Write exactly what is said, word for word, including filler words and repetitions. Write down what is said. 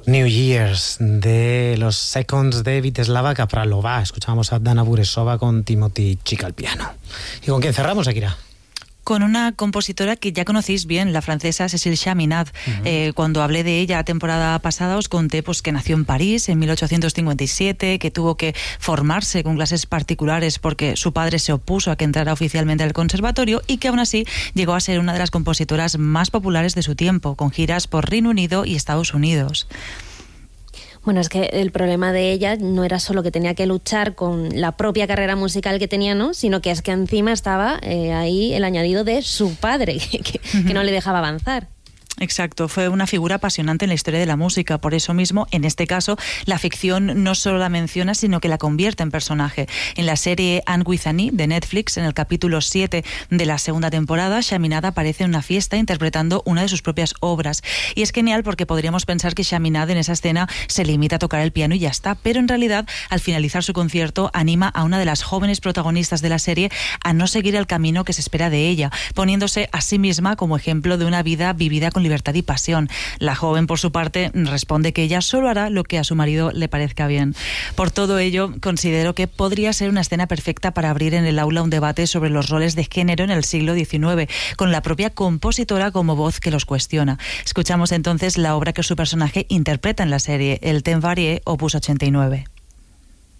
New Years, de los Seconds de Vítězslava Kapralova. Escuchamos a Dana Buresova con Timothy Chica al piano. ¿Y con quién cerramos, Akira? Con una compositora que ya conocéis bien, la francesa Cécile Chaminade. Uh-huh. Eh, cuando hablé de ella la temporada pasada os conté pues, que nació en París en mil ochocientos cincuenta y siete, que tuvo que formarse con clases particulares porque su padre se opuso a que entrara oficialmente al conservatorio, y que aún así llegó a ser una de las compositoras más populares de su tiempo, con giras por Reino Unido y Estados Unidos. Bueno, es que el problema de ella no era solo que tenía que luchar con la propia carrera musical que tenía, ¿no? Sino que es que encima estaba eh, ahí el añadido de su padre, que, que, uh-huh. que no le dejaba avanzar. Exacto, fue una figura apasionante en la historia de la música. Por eso mismo, en este caso, la ficción no solo la menciona, sino que la convierte en personaje. En la serie Anne with an E de Netflix, en el capítulo siete de la segunda temporada, Chaminade aparece en una fiesta interpretando una de sus propias obras. Y es genial porque podríamos pensar que Chaminade en esa escena se limita a tocar el piano y ya está, pero en realidad, al finalizar su concierto, anima a una de las jóvenes protagonistas de la serie a no seguir el camino que se espera de ella, poniéndose a sí misma como ejemplo de una vida vivida con libertad y pasión. La joven, por su parte, responde que ella solo hará lo que a su marido le parezca bien. Por todo ello, considero que podría ser una escena perfecta para abrir en el aula un debate sobre los roles de género en el siglo diecinueve, con la propia compositora como voz que los cuestiona. Escuchamos entonces la obra que su personaje interpreta en la serie, el Temps variés, opus ochenta y nueve.